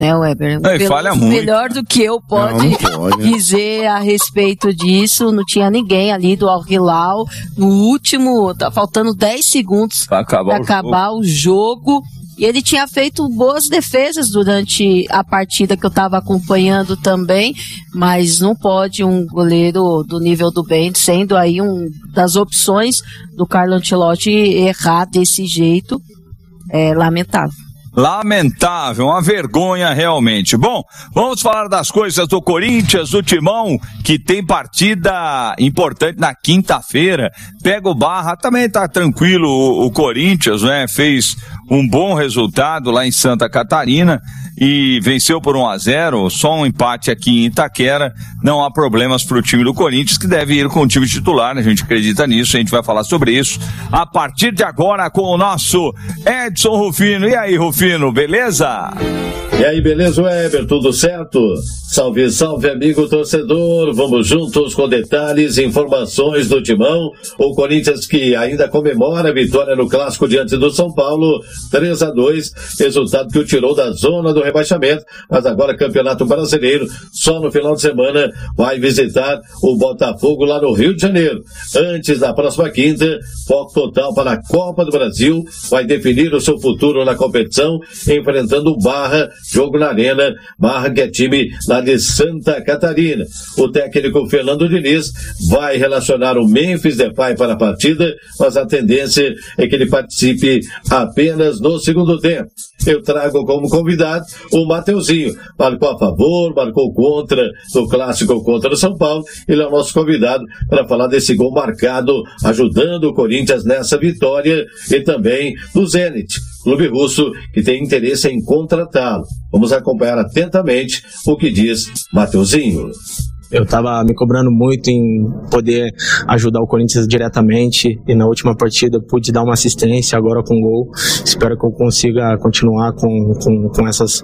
né, Weber? Falha muito. Melhor do que eu pode dizer a respeito disso. Não tinha ninguém ali do Al Hilal. No último, tá faltando 10 segundos para acabar o jogo. E ele tinha feito boas defesas durante a partida que eu estava acompanhando também, mas não pode um goleiro do nível do Bento, sendo aí das opções do Carlo Ancelotti, errar desse jeito. É lamentável. Lamentável, uma vergonha realmente. Bom, vamos falar das coisas do Corinthians, do Timão, que tem partida importante na quinta-feira. Pega o Barra, também tá tranquilo o Corinthians, né? Fez um bom resultado lá em Santa Catarina e venceu por 1-0, só um empate aqui em Itaquera. Não há problemas pro time do Corinthians, que deve ir com o time titular, né? A gente acredita nisso, a gente vai falar sobre isso a partir de agora com o nosso Edson Rufino. E aí, Rufino, beleza? E aí, beleza, Weber? Tudo certo? Salve, salve, amigo torcedor. Vamos juntos com detalhes e informações do Timão. O Corinthians que ainda comemora a vitória no Clássico diante do São Paulo, 3-2, resultado que o tirou da zona do rebaixamento, mas agora Campeonato Brasileiro, só no final de semana vai visitar o Botafogo lá no Rio de Janeiro. Antes da próxima quinta, foco total para a Copa do Brasil, vai definir o seu futuro na competição, enfrentando o Barra, jogo na Arena, Barra que é time lá de Santa Catarina. O técnico Fernando Diniz vai relacionar o Memphis Depay para a partida, mas a tendência é que ele participe apenas no segundo tempo. Eu trago como convidado o Mateuzinho, marcou a favor, marcou contra no Clássico contra o São Paulo. Ele é o nosso convidado para falar desse gol marcado, ajudando o Corinthians nessa vitória, e também do Zenit, clube russo que tem interesse em contratá-lo. Vamos acompanhar atentamente o que diz Mateuzinho. Eu estava me cobrando muito em poder ajudar o Corinthians diretamente, e na última partida pude dar uma assistência, agora com gol. Espero que eu consiga continuar com essas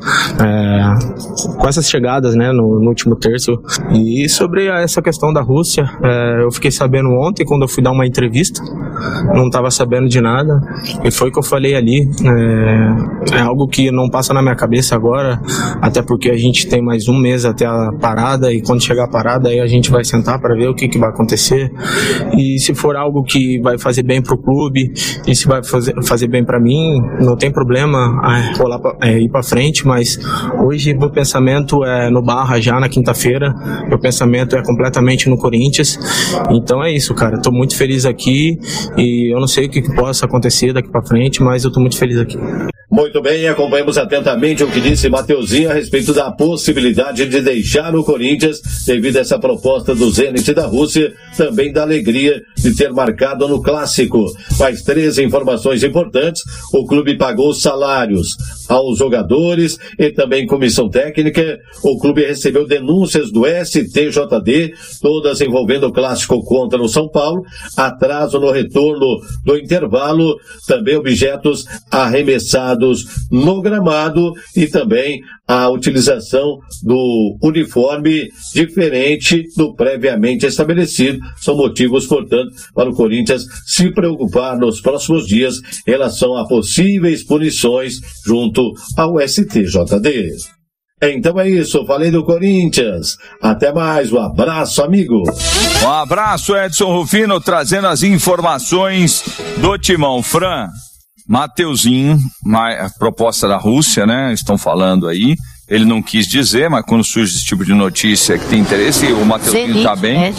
chegadas, né, no último terço. E sobre essa questão da Rússia, eu fiquei sabendo ontem quando eu fui dar uma entrevista, não estava sabendo de nada, e foi o que eu falei ali. É algo que não passa na minha cabeça agora, até porque a gente tem mais um mês até a parada, e quando chegar a parada, aí a gente vai sentar para ver o que vai acontecer, e se for algo que vai fazer bem pro clube e se vai fazer bem para mim, não tem problema ir para frente. Mas hoje meu pensamento é no Barra já na quinta-feira, meu pensamento é completamente no Corinthians. Então é isso, cara, tô muito feliz aqui, e eu não sei o que possa acontecer daqui para frente, mas eu tô muito feliz aqui. Muito bem, acompanhamos atentamente o que disse Mateuzinho a respeito da possibilidade de deixar o Corinthians devido a essa proposta do Zenit da Rússia, também da alegria de ter marcado no Clássico. Mais 3 informações importantes: o clube pagou salários aos jogadores e também comissão técnica. O clube recebeu denúncias do STJD, todas envolvendo o Clássico contra o São Paulo, atraso no retorno do intervalo, também objetos arremessados no gramado e também a utilização do uniforme diferente do previamente estabelecido. São motivos, portanto, para o Corinthians se preocupar nos próximos dias em relação a possíveis punições junto ao STJD. Então é isso, falei do Corinthians. Até mais, um abraço, amigo. Um abraço, Edson Rufino, trazendo as informações do Timão. Fran, Mateuzinho, a proposta da Rússia, né? Estão falando aí. Ele não quis dizer, mas quando surge esse tipo de notícia que tem interesse, o Mateuzinho tá bem.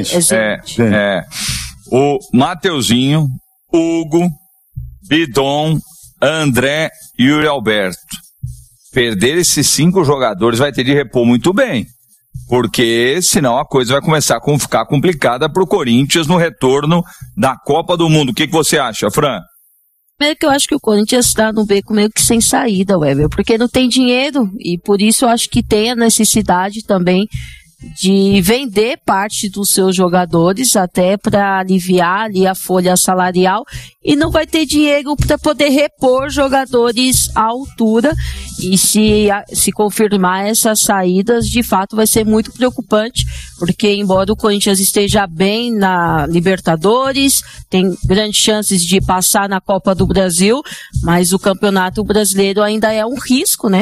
O Mateuzinho, Hugo, Bidon, André e Yuri Alberto. Perder esses 5 jogadores vai ter de repor muito bem, porque senão a coisa vai começar a ficar complicada pro Corinthians no retorno da Copa do Mundo. O que você acha, Fran? Primeiro que eu acho que o Corinthians está no beco meio que sem saída, Weber, porque não tem dinheiro, e por isso eu acho que tem a necessidade também de vender parte dos seus jogadores, até para aliviar ali a folha salarial, e não vai ter dinheiro para poder repor jogadores à altura. E se confirmar essas saídas, de fato vai ser muito preocupante, porque embora o Corinthians esteja bem na Libertadores, tem grandes chances de passar na Copa do Brasil, mas o Campeonato Brasileiro ainda é um risco, né?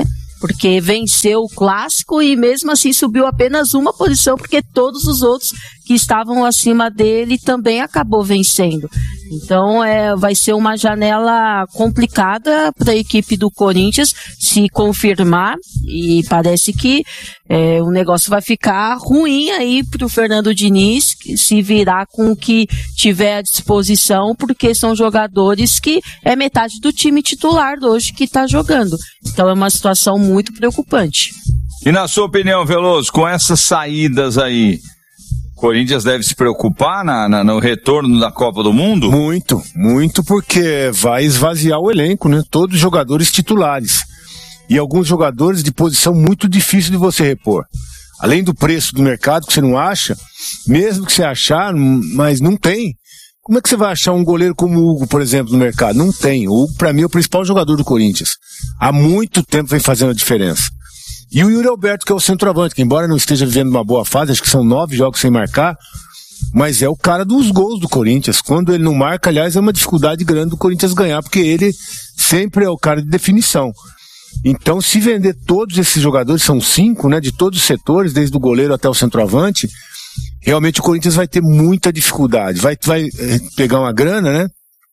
porque venceu o Clássico e mesmo assim subiu apenas uma posição, porque todos os outros que estavam acima dele também acabou vencendo. Então vai ser uma janela complicada para a equipe do Corinthians se confirmar, e parece que o negócio vai ficar ruim aí para o Fernando Diniz se virar com o que tiver à disposição, porque são jogadores que é metade do time titular hoje que está jogando. Então é uma situação muito preocupante. E na sua opinião, Veloso, com essas saídas aí, Corinthians deve se preocupar no retorno da Copa do Mundo? Muito, porque vai esvaziar o elenco, né? Todos os jogadores titulares. E alguns jogadores de posição muito difícil de você repor. Além do preço do mercado que você não acha, mesmo que você achar, mas não tem. Como é que você vai achar um goleiro como o Hugo, por exemplo, no mercado? Não tem. O Hugo, pra mim, é o principal jogador do Corinthians. Há muito tempo vem fazendo a diferença. E o Yuri Alberto, que é o centroavante, que embora não esteja vivendo uma boa fase, acho que são 9 jogos sem marcar, mas é o cara dos gols do Corinthians. Quando ele não marca, aliás, é uma dificuldade grande do Corinthians ganhar, porque ele sempre é o cara de definição. Então, se vender todos esses jogadores, são 5, né, de todos os setores, desde o goleiro até o centroavante, realmente o Corinthians vai ter muita dificuldade. Vai pegar uma grana, né?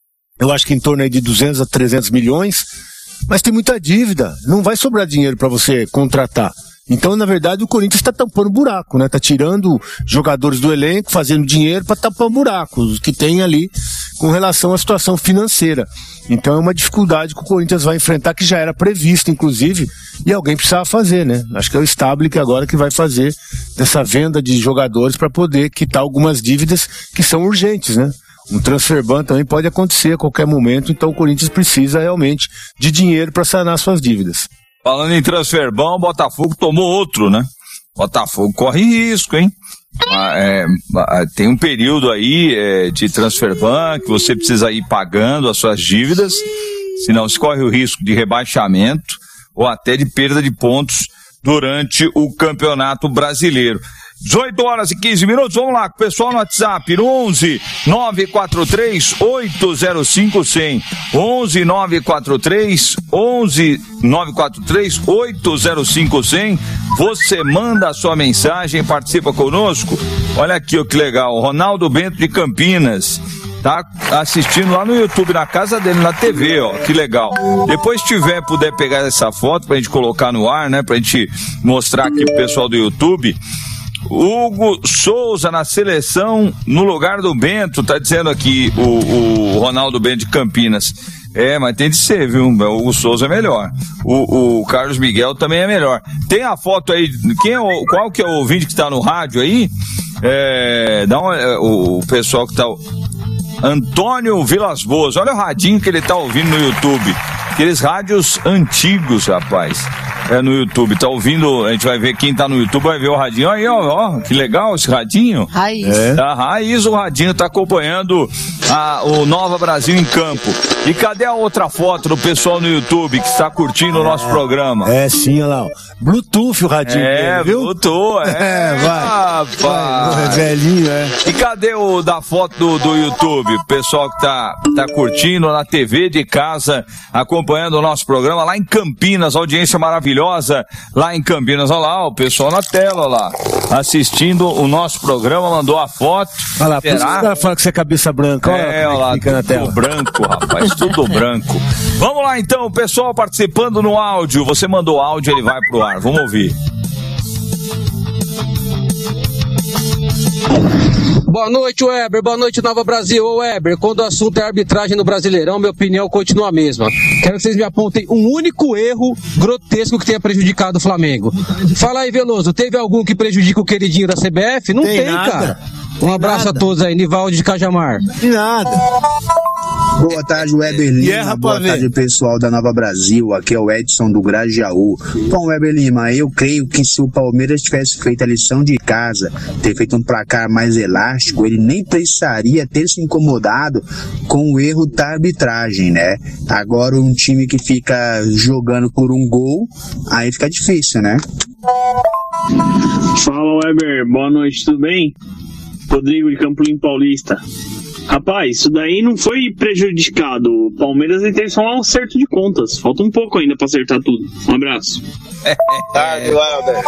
Eu acho que em torno aí de 200 a 300 milhões, mas tem muita dívida, não vai sobrar dinheiro para você contratar. Então, na verdade, o Corinthians está tampando buraco, né? Tá tirando jogadores do elenco, fazendo dinheiro para tampar buracos que tem ali com relação à situação financeira. Então, é uma dificuldade que o Corinthians vai enfrentar, que já era prevista, inclusive, e alguém precisava fazer, né? Acho que é o Stabile que agora que vai fazer essa venda de jogadores para poder quitar algumas dívidas que são urgentes, né? Um transfer ban também pode acontecer a qualquer momento, então o Corinthians precisa realmente de dinheiro para sanar suas dívidas. Falando em transfer ban, o Botafogo tomou outro, né? Botafogo corre risco, hein? Tem um período aí de transfer ban que você precisa ir pagando as suas dívidas, senão se corre o risco de rebaixamento ou até de perda de pontos durante o Campeonato Brasileiro. 18 horas e 15 minutos, vamos lá, com o pessoal no WhatsApp, 11 943 805 100, 11 943 805 100, você manda a sua mensagem, participa conosco. Olha aqui, ó, que legal, o Ronaldo Bento de Campinas tá assistindo lá no YouTube, na casa dele, na TV, ó, que legal. Depois puder pegar essa foto pra gente colocar no ar, né, pra gente mostrar aqui pro pessoal do YouTube. Hugo Souza na seleção no lugar do Bento, tá dizendo aqui o Ronaldo Bento de Campinas. Mas tem de ser, viu? O Hugo Souza é melhor. O Carlos Miguel também é melhor. Tem a foto aí, qual que é o ouvinte que tá no rádio aí? O pessoal que tá... Antônio Vilas Boas, olha o radinho que ele tá ouvindo no YouTube. Aqueles rádios antigos, rapaz. No YouTube, tá ouvindo, a gente vai ver quem tá no YouTube, vai ver o radinho. Aí, ó, que legal esse radinho. Raiz. A Raiz, o radinho tá acompanhando o Nova Brasil em campo. E cadê a outra foto do pessoal no YouTube que está curtindo o nosso programa? Sim, olha lá, ó. Bluetooth o radinho dele, viu? Bluetooth, vai. Rapaz. Velhinho, E cadê o da foto do YouTube? O pessoal que tá curtindo na TV de casa, acompanhando o nosso programa lá em Campinas, audiência maravilhosa lá em Campinas. Olha lá, o pessoal na tela, olha lá, assistindo o nosso programa, mandou a foto. Olha lá, por isso que o cara fala que você é cabeça branca. Olha lá, fica na tela. Tudo branco, rapaz, tudo branco. Vamos lá então, o pessoal participando no áudio. Você mandou áudio, ele vai pro ar. Vamos ouvir. Boa noite, Weber. Boa noite, Nova Brasil. Ô, Weber, quando o assunto é arbitragem no Brasileirão, minha opinião continua a mesma. Quero que vocês me apontem um único erro grotesco que tenha prejudicado o Flamengo. Fala aí, Veloso, teve algum que prejudica o queridinho da CBF? Não tem cara. Um abraço a todos aí, Nivaldo de Cajamar. Nada. Boa tarde, Weber Lima. Boa tarde, pessoal da Nova Brasil. Aqui é o Edson do Grajaú. Bom, Weber Lima, eu creio que se o Palmeiras tivesse feito a lição de casa, ter feito um placar mais elástico, ele nem precisaria ter se incomodado com o erro da arbitragem, né? Agora, um time que fica jogando por um gol, aí fica difícil, né? Fala, Weber. Boa noite, tudo bem? Rodrigo de Campo Limpo Paulista. Rapaz, isso daí não foi prejudicado. O Palmeiras tem só um acerto de contas. Falta um pouco ainda pra acertar tudo. Um abraço. Tarde, Welber.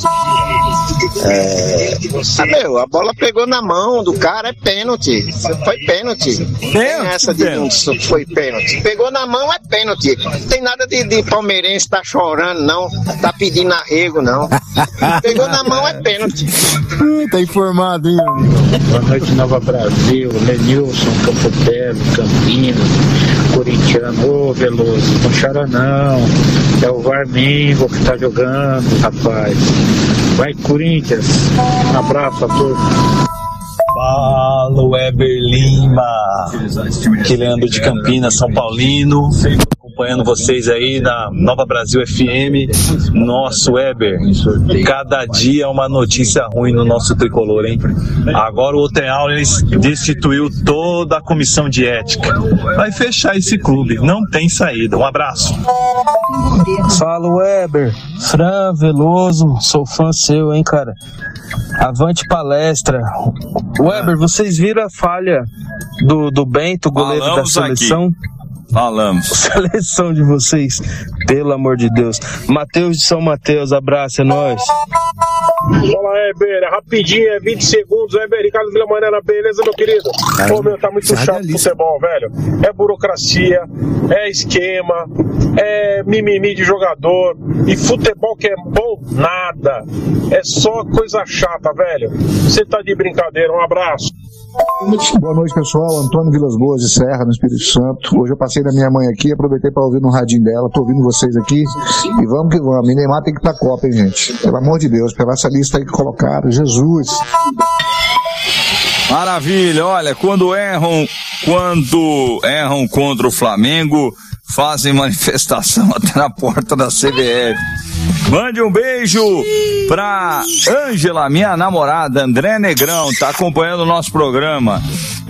A bola pegou na mão do cara, é pênalti. Foi pênalti. Tem essa de não foi pênalti. Pegou na mão, é pênalti. Não tem nada de palmeirense tá chorando, não. Tá pedindo arrego, não. Pegou na mão, é pênalti. Tá informado, hein? Boa noite, Nova Brasil. Lenilson, Campo Belo, Campinas, corintiano. Ô, Veloso, não chora não. É o Varmingo que tá jogando, rapaz. Vai, Corinthians. Um abraço a todos. Fala, Weber Lima. Aqui Leandro de Campinas, São Paulino. Acompanhando vocês aí na Nova Brasil FM. Nosso Weber, cada dia é uma notícia ruim no nosso tricolor, hein? Agora o Otenal destituiu toda a comissão de ética. Vai fechar esse clube, não tem saída. Um abraço. Fala, Weber. Fran, Veloso, sou fã seu, hein, cara? Avante palestra. Weber, vocês viram a falha do Bento, goleiro da seleção? Falamos. Seleção de vocês, pelo amor de Deus. Matheus de São Mateus, abraço, é nóis. Fala, Weber, rapidinho, 20 segundos, Weber, Ricardo Villamanana, beleza, meu querido? Pô, meu, tá muito chato o futebol, velho. É burocracia, é esquema, é mimimi de jogador, e futebol que é bom, nada. É só coisa chata, velho. Você tá de brincadeira, um abraço. Boa noite, pessoal. Antônio Vilas Boas de Serra, no Espírito Santo. Hoje eu passei da minha mãe aqui, aproveitei para ouvir no radinho dela. Tô ouvindo vocês aqui e vamos que vamos. Neymar tem que ir pra Copa, hein, gente? Pelo amor de Deus, pela essa lista aí que colocaram. Jesus. Maravilha. Olha, quando erram contra o Flamengo, fazem manifestação até na porta da CBF. Mande um beijo pra Ângela, minha namorada, André Negrão, tá acompanhando o nosso programa.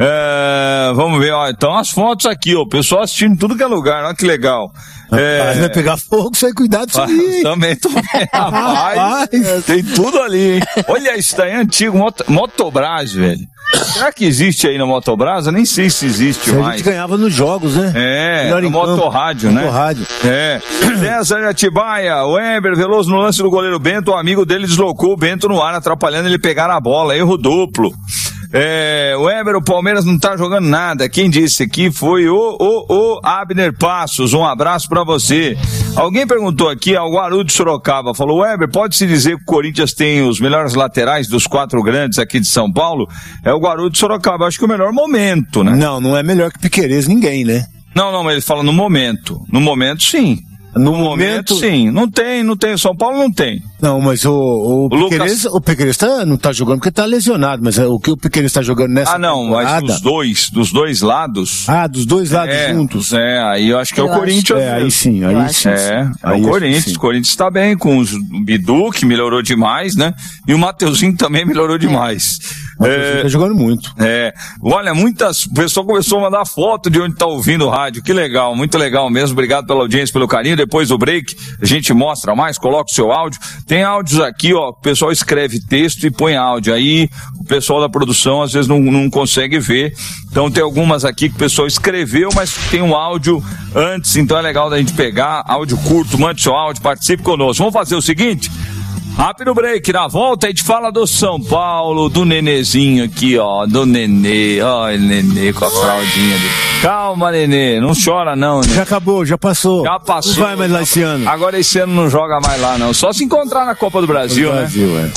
Vamos ver, ó, então as fotos aqui, ó, o pessoal assistindo tudo que é lugar, olha que legal. Vai pegar fogo, você cuidado disso aí. Também tô vendo, rapaz. Tem tudo ali, hein? Olha isso daí, antigo, Motobras, velho. Será que existe aí na Motobras? Eu nem sei se existe mais. A gente ganhava nos jogos, né? No Motorrádio, né? Motorrádio. César de Atibaia, o Weber Veloso no lance do goleiro Bento, o amigo dele deslocou o Bento no ar, atrapalhando ele pegar a bola, erro duplo. Weber, o Palmeiras não tá jogando nada. Quem disse aqui foi o Abner Passos. Um abraço pra você. Alguém perguntou aqui, o Guaru de Sorocaba, falou: Weber, pode-se dizer que o Corinthians tem os melhores laterais dos 4 grandes aqui de São Paulo? É o Guaru de Sorocaba, acho que o melhor momento, né? Não é melhor que Piquerez ninguém, né? Não, mas ele fala no momento. No momento, sim. No momento, sim. Não tem. São Paulo não tem. Não, mas o Piquerez não tá jogando porque tá lesionado, mas o que o Piquerez tá jogando nessa temporada... mas dos dois lados... dos dois lados juntos. Aí eu acho que é o Corinthians. Aí sim. É o Corinthians. O Corinthians tá bem com o Bidu, que melhorou demais, né? E o Mateuzinho também melhorou demais. Tá jogando muito. Olha, o pessoal começou a mandar foto de onde tá ouvindo o rádio. Que legal, muito legal mesmo. Obrigado pela audiência, pelo carinho. Depois do break, a gente mostra mais, coloca o seu áudio. Tem áudios aqui, ó, o pessoal escreve texto e põe áudio. Aí o pessoal da produção às vezes não consegue ver. Então tem algumas aqui que o pessoal escreveu, mas tem um áudio antes, então é legal da gente pegar. Áudio curto, mande seu áudio, participe conosco. Vamos fazer o seguinte... Rápido break, na volta a gente fala do São Paulo, do Nenezinho aqui, ó, do Nenê, ó, Nenê com a fraldinha dele. Calma, Nenê, não chora não, né? Já acabou, já passou. Já passou. Não vai mais lá esse ano. Agora esse ano não joga mais lá não, só se encontrar na Copa do Brasil, né?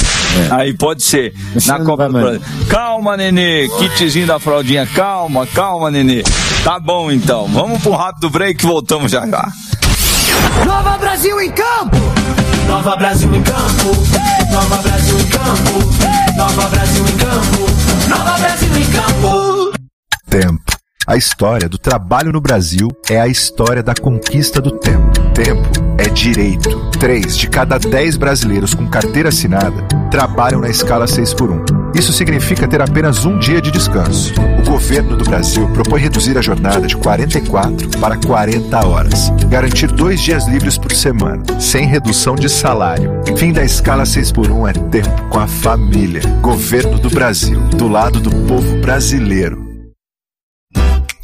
Aí pode ser, na Copa do Brasil. Calma, Nenê, kitzinho da fraldinha, calma, Nenê. Tá bom então, vamos pro rápido break e voltamos já. Nova Brasil em campo! Nova Brasil em campo, Nova Brasil em campo, Nova Brasil em campo, Nova Brasil em campo. Tempo. A história do trabalho no Brasil é a história da conquista do tempo. Tempo é direito. 3 de cada 10 brasileiros com carteira assinada trabalham na escala 6x1. Isso significa ter apenas um dia de descanso. O governo do Brasil propõe reduzir a jornada de 44 para 40 horas. Garantir 2 dias livres por semana, sem redução de salário. Fim da escala 6x1 é tempo com a família. Governo do Brasil, do lado do povo brasileiro.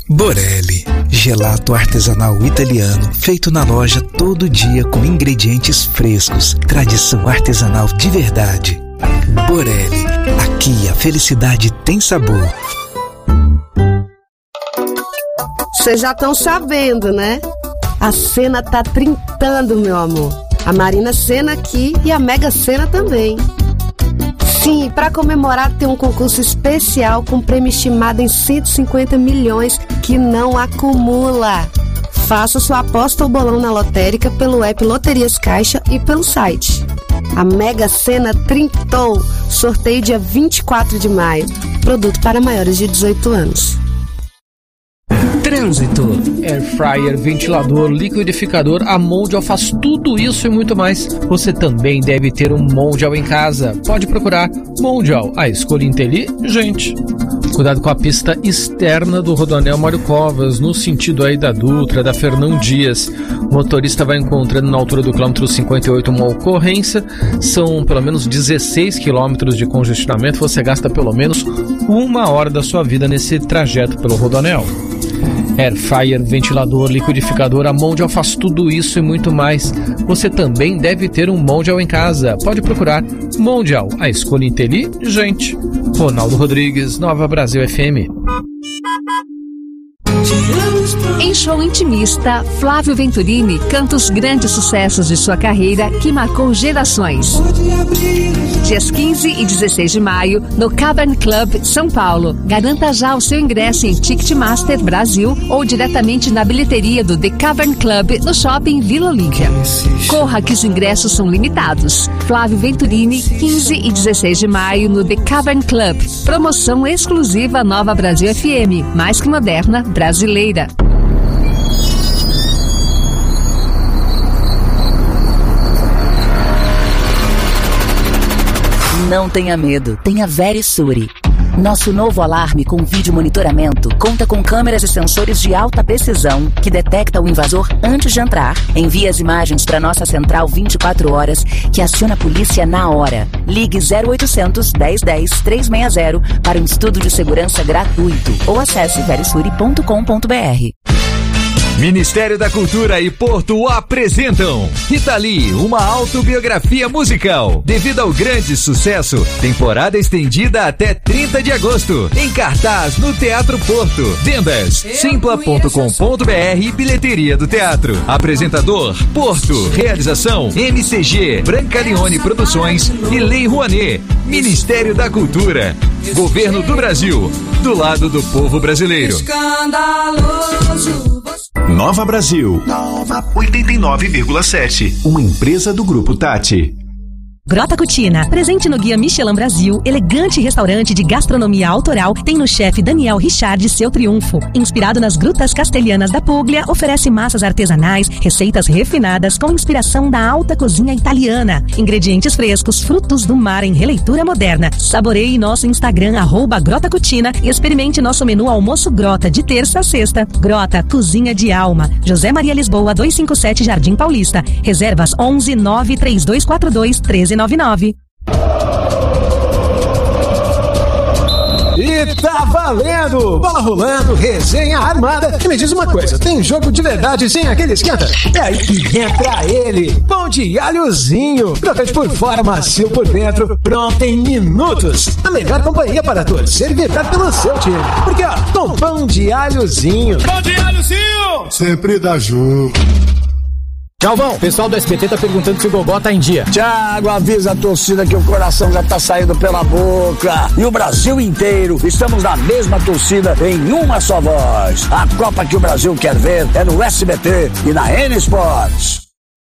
Borelli, gelato artesanal italiano, feito na loja todo dia com ingredientes frescos, tradição artesanal de verdade. Borelli, aqui a felicidade tem sabor. Vocês já estão sabendo, né? A Sena tá trintando, meu amor. A Marina Sena aqui e a Mega Sena também. Sim, para comemorar tem um concurso especial com prêmio estimado em 150 milhões que não acumula. Faça sua aposta ou bolão na lotérica pelo app Loterias Caixa e pelo site. A Mega Sena trintou. Sorteio dia 24 de maio. Produto para maiores de 18 anos. Trânsito. Air fryer, ventilador, liquidificador, a Mondial faz tudo isso e muito mais. Você também deve ter um Mondial em casa. Pode procurar Mondial, a escolha inteligente. Cuidado com a pista externa do Rodoanel Mário Covas, no sentido aí da Dutra, da Fernão Dias. O motorista vai encontrando na altura do quilômetro 58 uma ocorrência. São pelo menos 16 quilômetros de congestionamento. Você gasta pelo menos 1 hora da sua vida nesse trajeto pelo Rodoanel. Air fryer, ventilador, liquidificador, a Mondial faz tudo isso e muito mais. Você também deve ter um Mondial em casa. Pode procurar Mondial, a escolha inteligente. Ronaldo Rodrigues, Nova Brasil FM. Em show intimista, Flávio Venturini canta os grandes sucessos de sua carreira que marcou gerações. Dias 15 e 16 de maio, no Cavern Club, São Paulo. Garanta já o seu ingresso em Ticketmaster Brasil ou diretamente na bilheteria do The Cavern Club no Shopping Vila Olímpia. Corra que os ingressos são limitados. Flávio Venturini, 15 e 16 de maio, no The Cavern Club. Promoção exclusiva Nova Brasil FM, mais que moderna, brasileira. Não tenha medo, tenha Verisure. Nosso novo alarme com vídeo monitoramento conta com câmeras e sensores de alta precisão que detecta o invasor antes de entrar. Envia as imagens para nossa central 24 horas que aciona a polícia na hora. Ligue 0800 1010 360 para um estudo de segurança gratuito ou acesse verisure.com.br. Ministério da Cultura e Porto apresentam Rita Lee, uma autobiografia musical. Devido ao grande sucesso, temporada estendida até 30 de agosto. Em cartaz no Teatro Porto. Vendas simpla.com.br e bilheteria do teatro. Apresentador Porto. Realização MCG, Branca Leone Produções e Lei Rouanet. Ministério da Cultura. Governo do Brasil. Do lado do povo brasileiro. Escandaloso. Nova Brasil. Nova 89,7. Uma empresa do Grupo Tati. Grota Cucina, presente no Guia Michelin Brasil, elegante restaurante de gastronomia autoral, tem no chefe Daniel Richard seu triunfo. Inspirado nas grutas castelhanas da Puglia, oferece massas artesanais, receitas refinadas com inspiração da alta cozinha italiana. Ingredientes frescos, frutos do mar em releitura moderna. Saboreie nosso Instagram, @Grota Cucina, e experimente nosso menu almoço Grota de terça a sexta. Grota, cozinha de alma. José Maria Lisboa, 257 Jardim Paulista. Reservas 11 93242 1399. E tá valendo! Bola rolando, resenha armada. E me diz uma coisa, tem jogo de verdade sem aquele esquenta? É aí que entra ele, pão de alhozinho. Crocante por fora, macio por dentro, pronto em minutos. A melhor companhia para torcer e vibrar pelo seu time. Porque ó, com pão de alhozinho. Pão de alhozinho! Sempre dá jogo. Calvão, o pessoal do SBT tá perguntando se o Gogó tá em dia. Thiago, avisa a torcida que o coração já tá saindo pela boca. E o Brasil inteiro, estamos na mesma torcida em uma só voz. A Copa que o Brasil quer ver é no SBT e na N Sports.